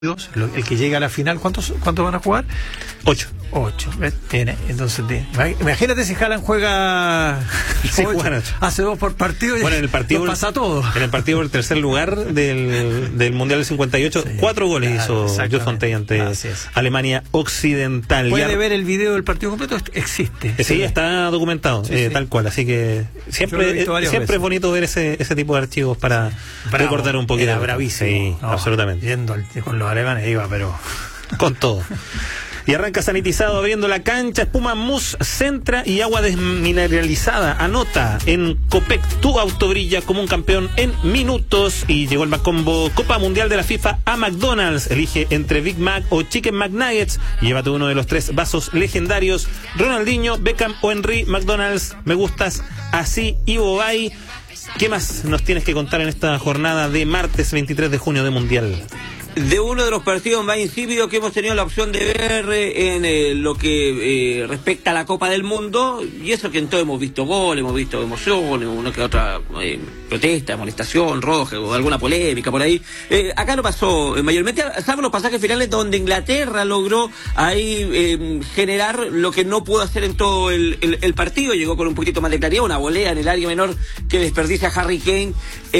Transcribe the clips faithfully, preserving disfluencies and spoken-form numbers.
el que llega a la final, ¿cuántos cuántos van a jugar? Ocho. Ocho, ¿ves? Tiene, entonces, imagínate si Haaland juega sí, ocho. hace dos por partido y bueno, en el partido pasa todo. En el partido por el tercer lugar del, del Mundial del cincuenta y ocho, sí, cuatro goles claro, hizo Jules Fontaine ante Alemania Occidental. ¿Puede ver el video del partido completo? Existe. Sí, sí. Está documentado, sí, eh, sí. tal cual, así que siempre, eh, siempre es bonito ver ese, ese tipo de archivos para Bravo, recordar un poquito. Era bravísimo. Sí, no, absolutamente. Yendo con los alemanes iba, pero con todo. Y arranca sanitizado abriendo la cancha, espuma mousse, centra y agua desmineralizada. Anota en Copec, tu auto brilla como un campeón en minutos. Y llegó el Macombo Copa Mundial de la FIFA a McDonald's. Elige entre Big Mac o Chicken McNuggets y llévate uno de los tres vasos legendarios. Ronaldinho, Beckham o Henry. McDonald's, me gustas así. Ivo Bay. ¿Qué más nos tienes que contar en esta jornada de martes veintitrés de junio de Mundial? De uno de los partidos más insípidos que hemos tenido la opción de ver en eh, lo que eh, respecta a la Copa del Mundo, y eso que en todo hemos visto gol, hemos visto emoción, una que otra eh, protesta, molestación, roja o alguna polémica por ahí. Eh, acá no pasó eh, mayormente, salvo los pasajes finales donde Inglaterra logró ahí eh, generar lo que no pudo hacer en todo el, el, el partido. Llegó con un poquito más de claridad, una volea en el área menor que desperdicia a Harry Kane,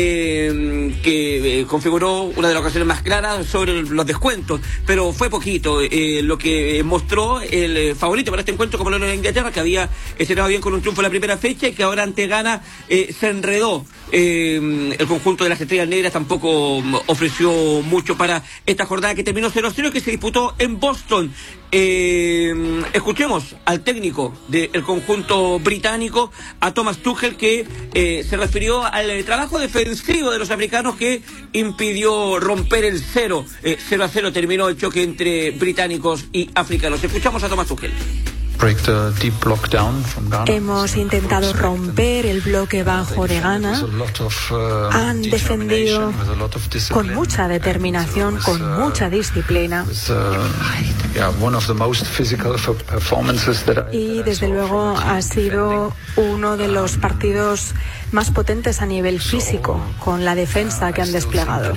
eh, que eh, configuró una de las ocasiones más claras sobre los descuentos, pero fue poquito eh, lo que mostró el eh, favorito para este encuentro, como lo de Inglaterra, que había estrenado bien con un triunfo en la primera fecha y que ahora ante Ghana eh, se enredó. Eh, el conjunto de las Estrellas Negras tampoco ofreció mucho para esta jornada que terminó cero a cero, que se disputó en Boston. Eh, escuchemos al técnico del conjunto británico, a Thomas Tuchel, que eh, se refirió al trabajo defensivo de los africanos que impidió romper el cero. Eh, cero a cero terminó el choque entre británicos y africanos. Escuchamos a Thomas Tuchel. Hemos intentado romper el bloque bajo de Ghana. Han defendido con mucha determinación, con mucha disciplina. Y desde luego ha sido uno de los partidos más potentes a nivel físico, con la defensa que han desplegado.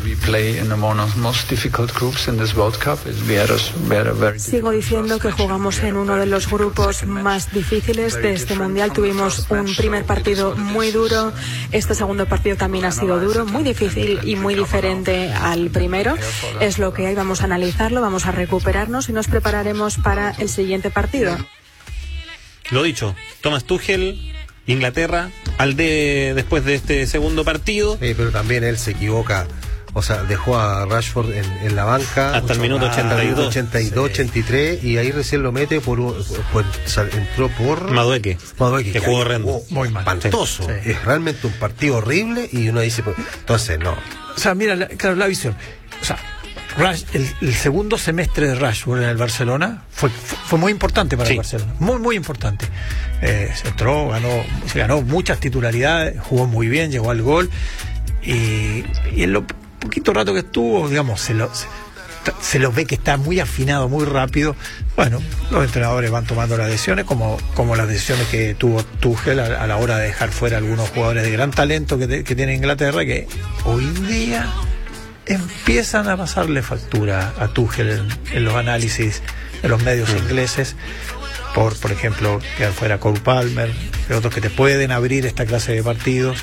Sigo diciendo que jugamos en uno de los grupos más difíciles de este mundial. Tuvimos un primer partido muy duro, este segundo partido también ha sido duro, muy difícil y muy diferente al primero. Es lo que hay, vamos a analizarlo, vamos a recuperarnos y nos prepararemos para el siguiente partido. Lo dicho, Thomas Tuchel, Inglaterra, al de después de este segundo partido. Sí, pero también él se equivoca. O sea, dejó a Rashford en, en la banca hasta el minuto ochenta y dos, ochenta y dos, sí. ochenta y tres, y ahí recién lo mete por, por entró por Madueque, Madueque que jugó horrendo, muy mal, espantoso. Sí. Es realmente un partido horrible y uno dice, pues, entonces no. O sea, mira, claro, la visión. O sea, Rash, el, el segundo semestre de Rashford en el Barcelona fue, fue, fue muy importante para sí. el Barcelona, muy muy importante. Eh, se entró, ganó, se ganó muchas titularidades, jugó muy bien, llegó al gol y, y en lo poquito rato que estuvo, digamos, se lo, se, se lo ve que está muy afinado, muy rápido. Bueno, los entrenadores van tomando las decisiones, como, como las decisiones que tuvo Tuchel a, a la hora de dejar fuera algunos jugadores de gran talento que, te, que tiene Inglaterra, que hoy día empiezan a pasarle factura a Tuchel en, en los análisis de los medios mm. ingleses, por por ejemplo quedar fuera Cole Palmer, y otros que te pueden abrir esta clase de partidos.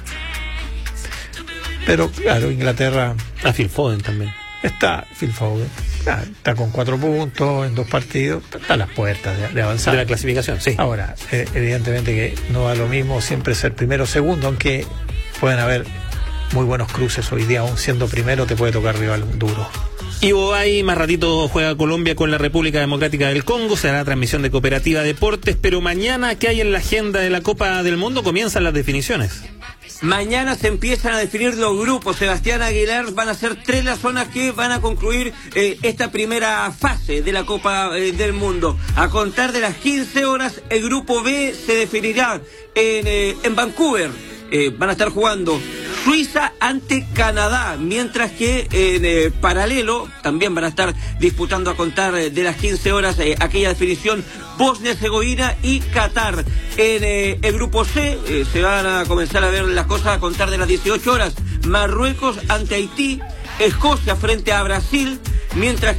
Pero claro, Inglaterra, a Phil Foden también está Phil Foden está, está con cuatro puntos en dos partidos, está a las puertas de, de avanzar de la clasificación. Sí. Ahora, eh, evidentemente que no da lo mismo siempre ser primero o segundo, aunque pueden haber muy buenos cruces hoy día, aún siendo primero te puede tocar rival duro. Ivo Bay, más ratito juega Colombia con la República Democrática del Congo, será la transmisión de Cooperativa Deportes, pero mañana, ¿qué hay en la agenda de la Copa del Mundo? Comienzan las definiciones. Mañana se empiezan a definir los grupos. Sebastián Aguilar, van a ser tres las zonas que van a concluir eh, esta primera fase de la Copa eh, del Mundo. A contar de las quince horas, el grupo B se definirá en, eh, en Vancouver. Eh, van a estar jugando Suiza ante Canadá, mientras que en eh, paralelo también van a estar disputando a contar eh, de las quince horas eh, aquella definición Bosnia-Herzegovina y Qatar. En eh, el grupo C eh, se van a comenzar a ver las cosas a contar de las dieciocho horas. Marruecos ante Haití, Escocia frente a Brasil, mientras